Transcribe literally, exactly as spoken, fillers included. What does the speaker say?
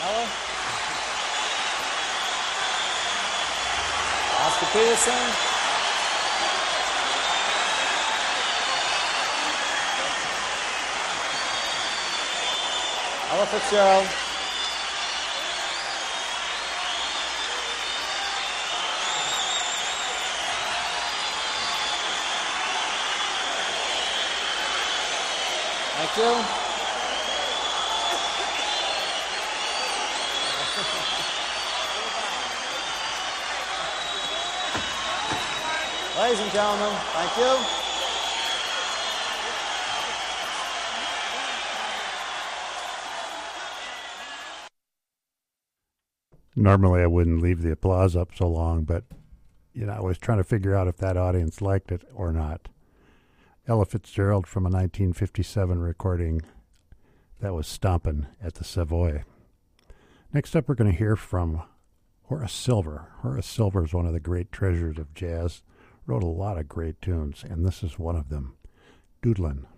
Ella. Oscar Peterson. Ella Fitzgerald. Thank you. Ladies and gentlemen, thank you. Normally I wouldn't leave the applause up so long, but you know, I was trying to figure out if that audience liked it or not. Ella Fitzgerald from a nineteen fifty-seven recording that was stomping at the Savoy. Next up, we're going to hear from Horace Silver. Horace Silver is one of the great treasures of jazz, wrote a lot of great tunes, and this is one of them, Doodlin'.